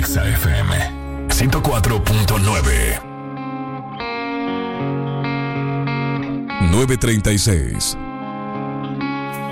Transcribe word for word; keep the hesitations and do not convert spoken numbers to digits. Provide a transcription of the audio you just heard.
Exa F M ciento cuatro punto nueve. nueve treinta y seis.